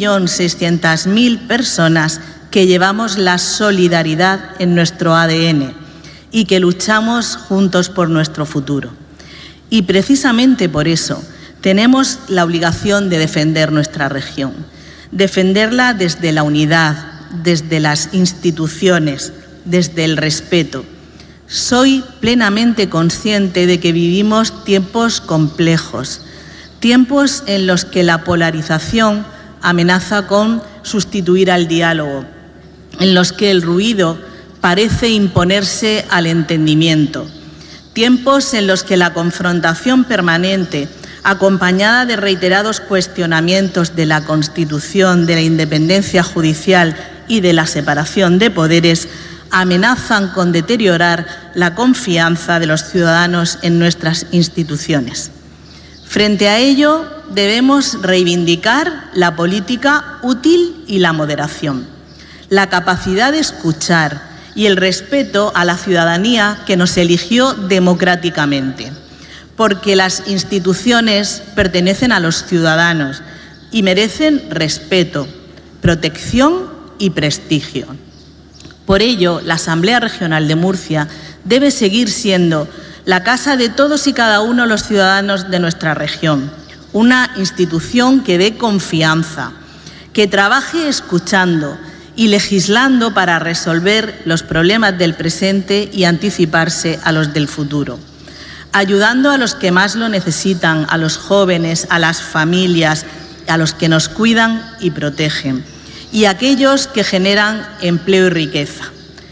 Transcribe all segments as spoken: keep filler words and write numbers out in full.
millón seiscientas mil personas que llevamos la solidaridad en nuestro A D N y que luchamos juntos por nuestro futuro. Y precisamente por eso tenemos la obligación de defender nuestra región, defenderla desde la unidad, desde las instituciones, desde el respeto. Soy plenamente consciente de que vivimos tiempos complejos, tiempos en los que la polarización amenaza con sustituir al diálogo, en los que el ruido parece imponerse al entendimiento, tiempos en los que la confrontación permanente, acompañada de reiterados cuestionamientos de la Constitución, de la independencia judicial y de la separación de poderes, amenazan con deteriorar la confianza de los ciudadanos en nuestras instituciones. Frente a ello, debemos reivindicar la política útil y la moderación, la capacidad de escuchar y el respeto a la ciudadanía que nos eligió democráticamente, porque las instituciones pertenecen a los ciudadanos y merecen respeto, protección y prestigio. Por ello, la Asamblea Regional de Murcia debe seguir siendo la casa de todos y cada uno de los ciudadanos de nuestra región, una institución que dé confianza, que trabaje escuchando y legislando para resolver los problemas del presente y anticiparse a los del futuro, ayudando a los que más lo necesitan, a los jóvenes, a las familias, a los que nos cuidan y protegen, y a aquellos que generan empleo y riqueza.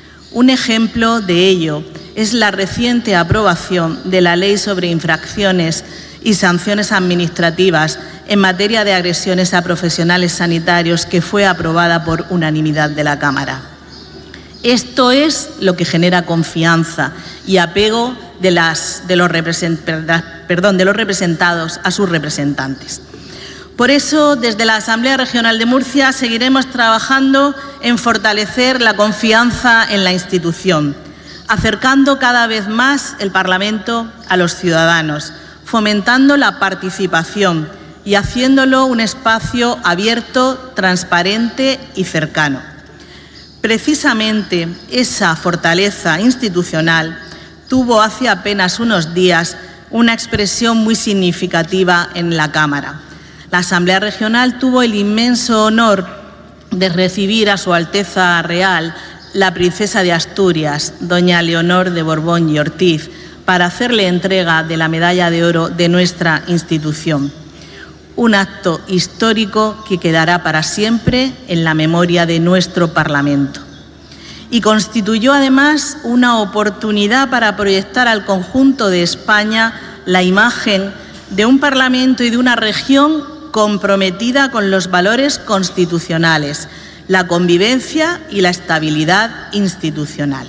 Un ejemplo de ello es la reciente aprobación de la Ley sobre infracciones y sanciones administrativas en materia de agresiones a profesionales sanitarios, que fue aprobada por unanimidad de la Cámara. Esto es lo que genera confianza y apego de, las, de, los, represent, perdón, de los representados a sus representantes. Por eso, desde la Asamblea Regional de Murcia seguiremos trabajando en fortalecer la confianza en la institución, acercando cada vez más el Parlamento a los ciudadanos, fomentando la participación y haciéndolo un espacio abierto, transparente y cercano. Precisamente esa fortaleza institucional tuvo hace apenas unos días una expresión muy significativa en la Cámara. La Asamblea Regional tuvo el inmenso honor de recibir a Su Alteza Real, la Princesa de Asturias, doña Leonor de Borbón y Ortiz, para hacerle entrega de la Medalla de Oro de nuestra institución. Un acto histórico que quedará para siempre en la memoria de nuestro Parlamento. Y constituyó además una oportunidad para proyectar al conjunto de España la imagen de un Parlamento y de una región comprometida con los valores constitucionales, la convivencia y la estabilidad institucional.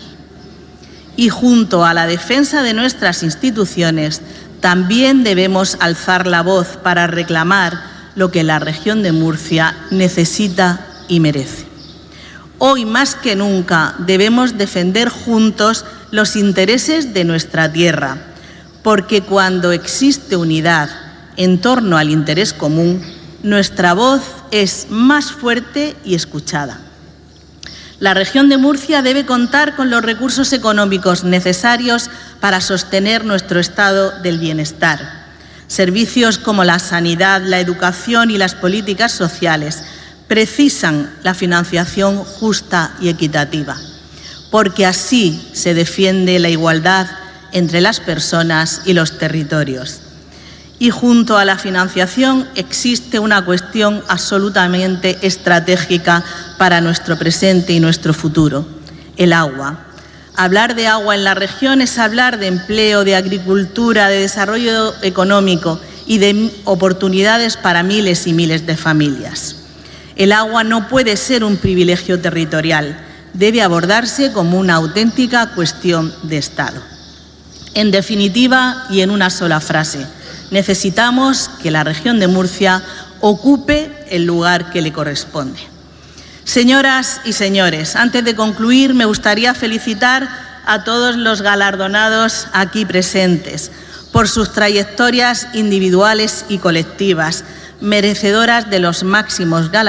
Y junto a la defensa de nuestras instituciones, también debemos alzar la voz para reclamar lo que la región de Murcia necesita y merece. Hoy más que nunca debemos defender juntos los intereses de nuestra tierra, porque cuando existe unidad en torno al interés común, nuestra voz es más fuerte y escuchada. La región de Murcia debe contar con los recursos económicos necesarios para sostener nuestro estado del bienestar. Servicios como la sanidad, la educación y las políticas sociales precisan la financiación justa y equitativa, porque así se defiende la igualdad entre las personas y los territorios. Y junto a la financiación existe una cuestión absolutamente estratégica para nuestro presente y nuestro futuro: el agua. Hablar de agua en la región es hablar de empleo, de agricultura, de desarrollo económico y de oportunidades para miles y miles de familias. El agua no puede ser un privilegio territorial, debe abordarse como una auténtica cuestión de Estado. En definitiva, y en una sola frase, necesitamos que la región de Murcia ocupe el lugar que le corresponde. Señoras y señores, antes de concluir, me gustaría felicitar a todos los galardonados aquí presentes por sus trayectorias individuales y colectivas, merecedoras de los máximos galardones